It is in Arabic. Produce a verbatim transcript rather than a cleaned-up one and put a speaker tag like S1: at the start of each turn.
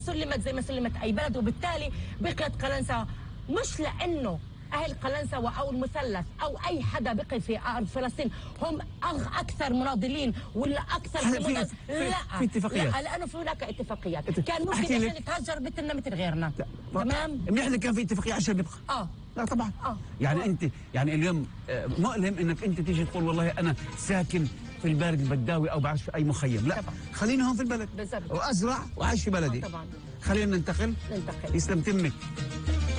S1: سلمت زي ما سلمت اي بلد، وبالتالي بقيت قلنسوة مش لانه اهل قلنسوة او المثلث او اي حدا بقي في ارض فلسطين هم اكثر مناضلين ولا اكثر في مناضل. لا
S2: في اتفاقيات،
S1: لا لانه في هناك اتفاقيات. كان ممكن احنا نتهجر مثلنا مثل غيرنا. تمام،
S2: منيح اللي كان في اتفاقيه عشان نبقى.
S1: اه
S2: لا طبعا.
S1: اه
S2: يعني انت يعني اليوم مؤلم انك انت تيجي تقول والله انا ساكن في البارد البداوي او بعرفش في اي مخيم. لا طبعا. خليني هون في البلد بالزبط. وازرع وعايش في بلدي.
S1: آه طبعا.
S2: خلينا ننتقل.
S1: ننتقل.
S2: يسلم تمك.